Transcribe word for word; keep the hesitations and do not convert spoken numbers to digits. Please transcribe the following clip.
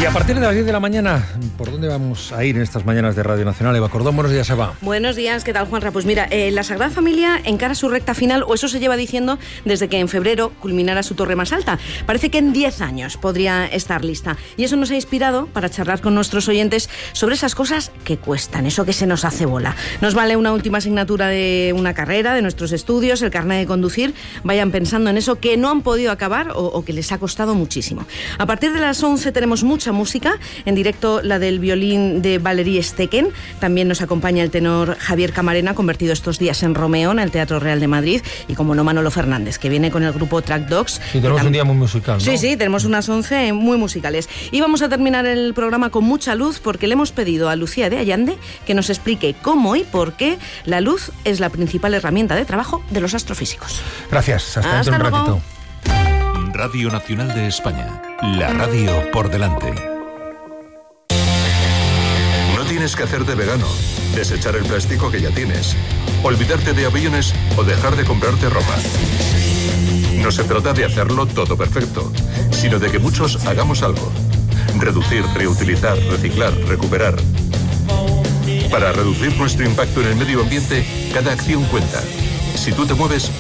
Y a partir de las diez de la mañana, ¿por dónde vamos a ir en estas mañanas de Radio Nacional? Eva Cordón, buenos días, Eva. Buenos días, ¿qué tal, Juanra? Pues mira, eh, la Sagrada Familia encara su recta final, o eso se lleva diciendo desde que en febrero culminara su torre más alta. Parece que en diez años podría estar lista. Y eso nos ha inspirado para charlar con nuestros oyentes sobre esas cosas que cuestan, eso que se nos hace bola. Nos vale una última asignatura de una carrera, de nuestros estudios, el carnet de conducir. Vayan pensando en eso que no han podido acabar o, o que les ha costado muchísimo. A partir de las once tenemos mucha música, en directo la del violín de Valerie Stecken. También nos acompaña el tenor Javier Camarena, convertido estos días en Romeo en el Teatro Real de Madrid, y como no, Manolo Fernández, que viene con el grupo Track Dogs. Y tenemos un día muy musical, ¿no? Sí, sí, tenemos unas once muy musicales. Y vamos a terminar el programa con mucha luz, porque le hemos pedido a Lucía de Allande que nos explique cómo y por qué la luz es la principal herramienta de trabajo de los astrofísicos. Gracias, hasta, hasta dentro de un luego. ratito. Radio Nacional de España, la radio por delante. No tienes que hacerte vegano, desechar el plástico que ya tienes, olvidarte de aviones o dejar de comprarte ropa. No se trata de hacerlo todo perfecto, sino de que muchos hagamos algo. Reducir, reutilizar, reciclar, recuperar. Para reducir nuestro impacto en el medio ambiente, cada acción cuenta. Si tú te mueves,